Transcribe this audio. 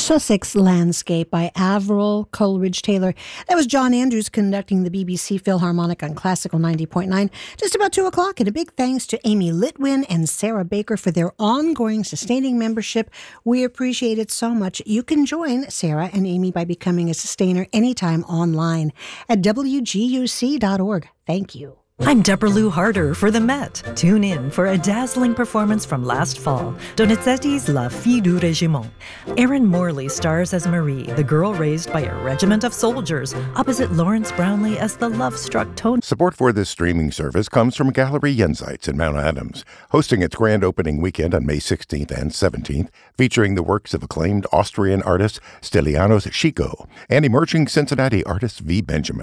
Sussex Landscape by Avril Coleridge-Taylor. That was John Andrews conducting the BBC Philharmonic on Classical 90.9. Just about 2 o'clock, and a big thanks to Amy Litwin and Sarah Baker for their ongoing sustaining membership. We appreciate it so much. You can join Sarah and Amy by becoming a sustainer anytime online at wguc.org. Thank you. I'm Deborah Lou Harder for the Met. Tune in for a dazzling performance from last fall, Donizetti's La Fille du Régiment. Erin Morley stars as Marie, the girl raised by a regiment of soldiers, opposite Lawrence Brownlee as the love-struck Tony. Support for this streaming service comes from Gallery Jenseits in Mount Adams, hosting its grand opening weekend on May 16th and 17th, featuring the works of acclaimed Austrian artist Stylianos Chico and emerging Cincinnati artist V. Benjamin.